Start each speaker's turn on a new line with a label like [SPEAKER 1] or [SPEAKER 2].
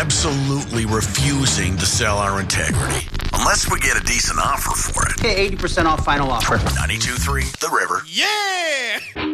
[SPEAKER 1] absolutely refusing to sell our integrity. Unless we get a decent offer for it.
[SPEAKER 2] Okay, 80% off final offer.
[SPEAKER 1] 92.3 The River.
[SPEAKER 3] Yeah!